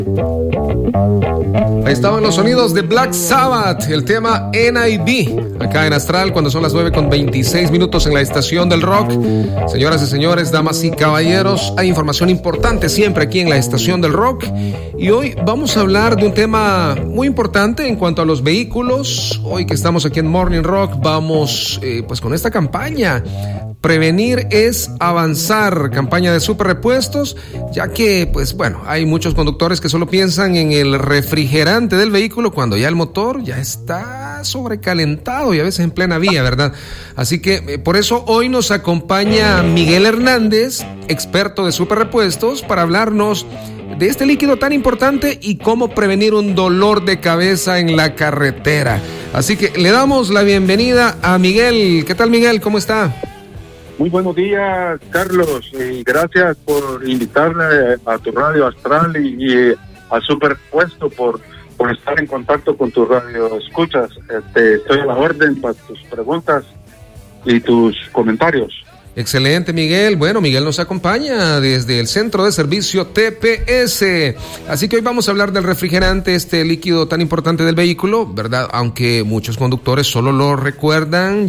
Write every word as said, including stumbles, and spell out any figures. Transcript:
Ahí estaban los sonidos de Black Sabbath, el tema N I B, acá en Astral, cuando son las nueve con veintiséis minutos en la estación del rock. Señoras y señores, damas y caballeros, hay información importante siempre aquí en la estación del rock. Y hoy vamos a hablar de un tema muy importante en cuanto a los vehículos. Hoy que estamos aquí en Morning Rock, vamos eh, pues con esta campaña. Prevenir es avanzar, campaña de super repuestos, ya que, pues bueno, hay muchos conductores que solo piensan en el refrigerante del vehículo cuando ya el motor ya está sobrecalentado y a veces en plena vía, ¿verdad? Así que eh, por eso hoy nos acompaña Miguel Hernández, experto de super repuestos, para hablarnos de este líquido tan importante y cómo prevenir un dolor de cabeza en la carretera. Así que le damos la bienvenida a Miguel. ¿Qué tal, Miguel? ¿Cómo está? Muy buenos días, Carlos, y gracias por invitarme a tu radio Astral y, y a Superpuesto por, por estar en contacto con tu radio. Escuchas, este, estoy a la orden para tus preguntas y tus comentarios. Excelente, Miguel. Bueno, Miguel nos acompaña desde el Centro de Servicio T P S. Así que hoy vamos a hablar del refrigerante, este líquido tan importante del vehículo, ¿verdad? Aunque muchos conductores solo lo recuerdan